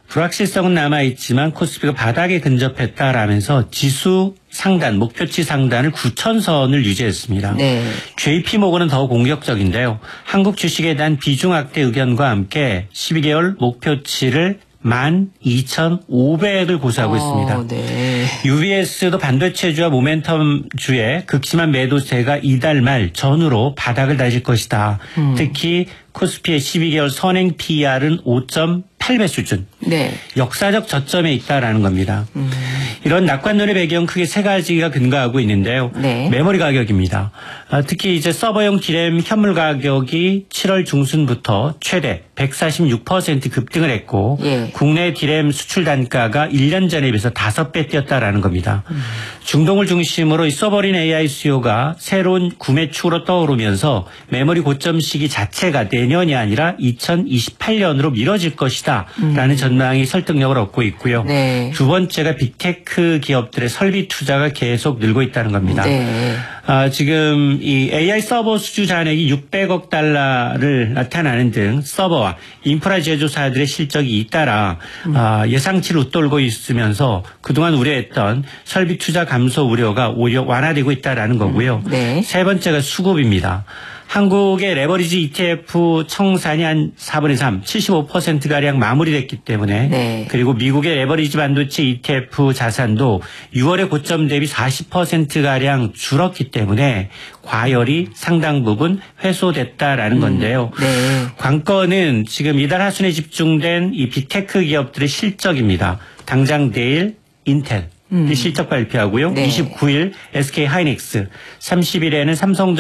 불확실성은 남아있지만 코스피가 바닥에 근접했다라면서 지수 상단, 목표치 상단을 9,000선을 유지했습니다. 네. JP모건은 더 공격적인데요. 한국 주식에 대한 비중 확대 의견과 함께 12개월 목표치를 12,500을 고수하고 있습니다. 네. UBS도 반도체주와 모멘텀주의 극심한 매도세가 이달 말 전후로 바닥을 다질 것이다. 특히 코스피의 12개월 선행 PR은 5.8배 수준. 네. 역사적 저점에 있다라는 겁니다. 이런 낙관론의 배경 크게 세 가지가 근거하고 있는데요. 네. 메모리 가격입니다. 특히 이제 서버용 디램 현물 가격이 7월 중순부터 최대 146% 급등을 했고 예. 국내 디램 수출 단가가 1년 전에 비해서 5배 뛰었다라는 겁니다. 중동을 중심으로 이 서버린 AI 수요가 새로운 구매축으로 떠오르면서 메모리 고점 시기 자체가 내년이 아니라 2028년으로 미뤄질 것이다 라는 전망이 설득력을 얻고 있고요. 네. 두 번째가 빅테크 기업들의 설비 투자가 계속 늘고 있다는 겁니다. 네. 지금 이 AI 서버 수주 잔액이 600억 달러를 나타나는 등 서버와 인프라 제조사들의 실적이 잇따라 예상치를 웃돌고 있으면서 그동안 우려했던 설비 투자 감소 우려가 오히려 완화되고 있다는 거고요. 네. 세 번째가 수급입니다. 한국의 레버리지 ETF 청산이 한 4분의 3, 75%가량 마무리됐기 때문에 네. 그리고 미국의 레버리지 반도체 ETF 자산도 6월의 고점 대비 40%가량 줄었기 때문에 과열이 상당 부분 회소됐다라는 건데요. 네. 관건은 지금 이달 하순에 집중된 이 빅테크 기업들의 실적입니다. 당장 내일 인텔. 실적 발표하고요. 네. 29일 SK 하이닉스, 30일에는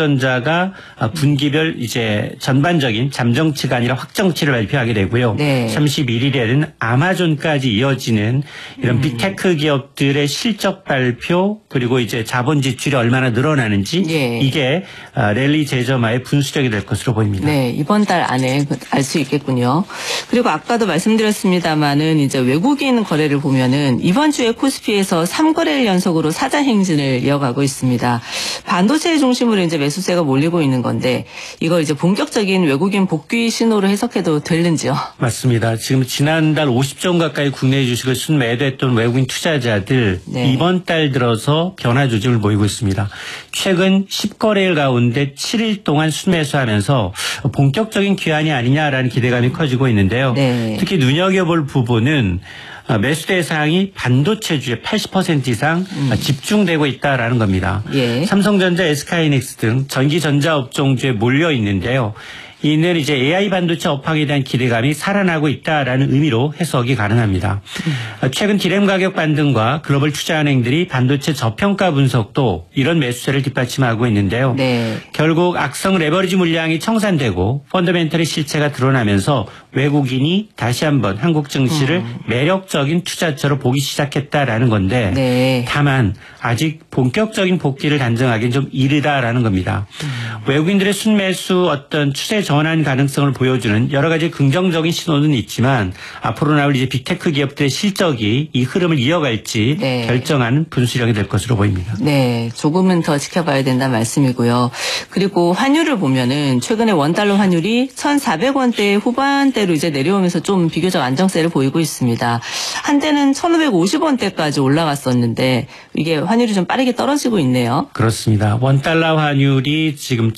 삼성전자가 분기별 이제 전반적인 잠정치가 아니라 확정치를 발표하게 되고요. 네. 31일에는 아마존까지 이어지는 이런 빅테크 기업들의 실적 발표 그리고 이제 자본 지출이 얼마나 늘어나는지 예. 이게 랠리 재점화의 분수령이 될 것으로 보입니다. 네, 이번 달 안에 알 수 있겠군요. 그리고 아까도 말씀드렸습니다마는 이제 외국인 거래를 보면은 이번 주에 코스피에서 3거래일 연속으로 사자 행진을 이어가고 있습니다. 반도체 중심으로 이제 매수세가 몰리고 있는 건데 이걸 이제 본격적인 외국인 복귀 신호로 해석해도 되는지요? 맞습니다. 지금 지난달 50조 원 가까이 국내 주식을 순매도했던 외국인 투자자들 네. 이번 달 들어서 변화 조짐을 보이고 있습니다. 최근 10거래일 가운데 7일 동안 순매수하면서 본격적인 귀환이 아니냐라는 기대감이 커지고 있는데요. 네. 특히 눈여겨볼 부분은 매수 대상이 반도체주에 80% 이상 집중되고 있다라는 겁니다. 예. 삼성전자, SK하이닉스 등 전기전자업종주에 몰려 있는데요. 이는 이제 AI 반도체 업황에 대한 기대감이 살아나고 있다라는 의미로 해석이 가능합니다. 최근 디램 가격 반등과 글로벌 투자은행들이 반도체 저평가 분석도 이런 매수세를 뒷받침하고 있는데요. 네. 결국 악성 레버리지 물량이 청산되고 펀더멘털의 실체가 드러나면서 외국인이 다시 한번 한국 증시를 매력적인 투자처로 보기 시작했다라는 건데 네. 다만 아직 본격적인 복귀를 단정하기는 좀 이르다라는 겁니다. 외국인들의 순매수 어떤 추세 전환 가능성을 보여주는 여러 가지 긍정적인 신호는 있지만 앞으로 나올 이제 빅테크 기업들의 실적이 이 흐름을 이어갈지 네. 결정하는 분수령이 될 것으로 보입니다. 네, 조금은 더 지켜봐야 된다는 말씀이고요. 그리고 환율을 보면은 최근에 원달러 환율이 1,400원대 후반대로 이제 내려오면서 좀 비교적 안정세를 보이고 있습니다. 한때는 1,550원대까지 올라갔었는데 이게 환율이 좀 빠르게 떨어지고 있네요. 그렇습니다. 원달러 환율이 지금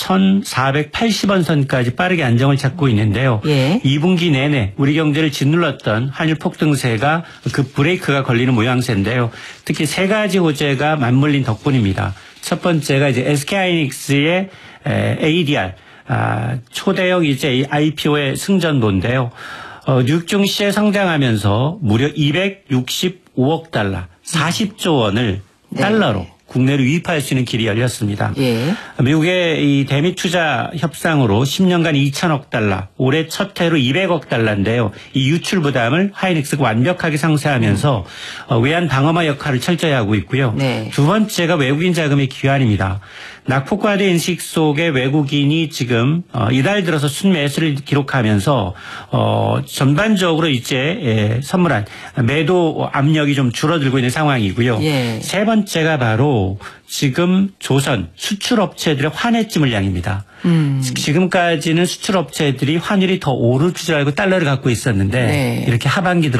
1,480원 선까지 빠르게 안정을 찾고 있는데요. 예. 2분기 내내 우리 경제를 짓눌렀던 환율 폭등세가 그 브레이크가 걸리는 모양새인데요. 특히 세 가지 호재가 맞물린 덕분입니다. 첫 번째가 이제 SK하이닉스의 ADR 초대형 이제 IPO의 승전보인데요. 뉴증시에 상장하면서 무려 265억 달러, 40조 원을 달러로 국내로 유입할 수 있는 길이 열렸습니다. 예. 미국의 이 대미 투자 협상으로 10년간 2천억 달러, 올해 첫 해로 200억 달러인데요. 이 유출 부담을 하이닉스가 완벽하게 상쇄하면서 외환 방어막 역할을 철저히 하고 있고요. 네. 두 번째가 외국인 자금의 귀환입니다. 낙폭과대 인식 속에 외국인이 지금 이달 들어서 순매수를 기록하면서 전반적으로 이제 선물한 매도 압력이 좀 줄어들고 있는 상황이고요. 예. 세 번째가 바로 지금 조선 수출업체들의 환해지 물량입니다. 지금까지는 수출업체들이 환율이 더 오를 줄 알고 달러를 갖고 있었는데 네. 이렇게 하반기 들어